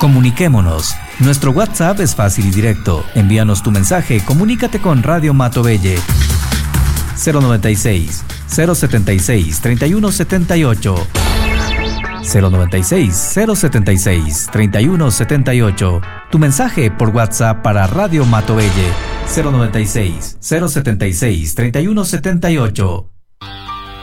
Comuniquémonos. Nuestro WhatsApp es fácil y directo. Envíanos tu mensaje, comunícate con Radio Matobelle. 096 076 3178 096 076 3178. Tu mensaje por WhatsApp para Radio Matobelle. 096 076 3178.